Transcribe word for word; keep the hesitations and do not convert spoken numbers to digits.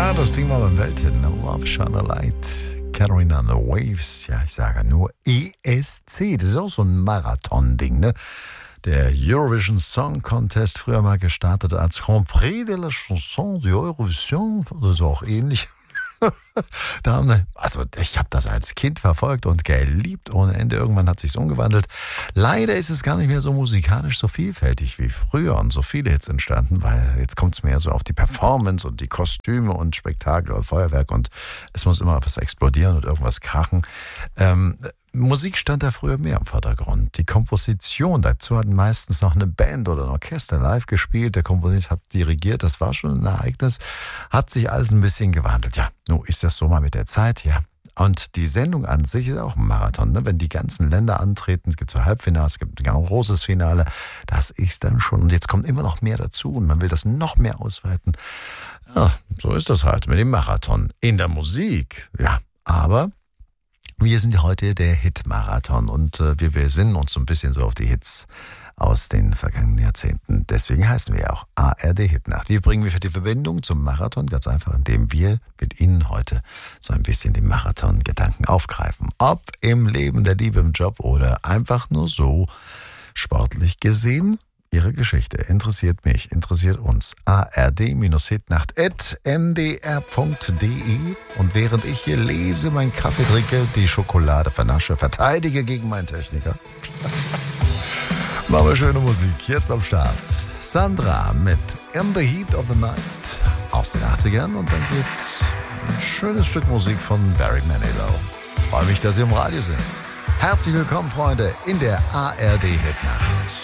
Ja, das Ding war beim Welthit. No Love Shine a Light. Carolina and the Waves. Ja, ich sage nur E S C. Das ist auch so ein Marathon-Ding, ne? Der Eurovision Song Contest, früher mal gestartet als Grand Prix de la Chanson de Eurovision oder so auch ähnlich. Da haben wir, also ich habe das als Kind verfolgt und geliebt ohne Ende. Irgendwann hat sich's umgewandelt. Leider ist es gar nicht mehr so musikalisch so vielfältig wie früher und so viele Hits entstanden, weil jetzt kommt es mehr so auf die Performance und die Kostüme und Spektakel und Feuerwerk und es muss immer was explodieren und irgendwas krachen. Ähm, Musik stand da früher mehr im Vordergrund. Die Komposition, dazu hat meistens noch eine Band oder ein Orchester live gespielt. Der Komponist hat dirigiert, das war schon ein Ereignis. Hat sich alles ein bisschen gewandelt. Ja, nun ist das so mal mit der Zeit, ja. Und die Sendung an sich ist auch ein Marathon, ne? Wenn die ganzen Länder antreten, es gibt so Halbfinale, es gibt ein ganz großes Finale, das ist dann schon. Und jetzt kommt immer noch mehr dazu und man will das noch mehr ausweiten. Ja, so ist das halt mit dem Marathon. In der Musik, ja, aber wir sind heute der Hit-Marathon und äh, wir besinnen uns so ein bisschen so auf die Hits aus den vergangenen Jahrzehnten. Deswegen heißen wir auch A R D-Hitnacht. Wie bringen wir für die Verbindung zum Marathon? Ganz einfach, indem wir mit Ihnen heute so ein bisschen den Marathon-Gedanken aufgreifen. Ob im Leben, der Liebe, im Job oder einfach nur so sportlich gesehen. Ihre Geschichte interessiert mich, interessiert uns. A R D-Hitnacht at m d r punkt d e. Und während ich hier lese, meinen Kaffee trinke, die Schokolade vernasche, verteidige gegen meinen Techniker. Machen wir schöne Musik. Jetzt am Start. Sandra mit In the Heat of the Night aus den achtzigern. Und dann geht's ein schönes Stück Musik von Barry Manilow. Freue mich, dass Sie im Radio sind. Herzlich willkommen, Freunde, in der A R D-Hitnacht.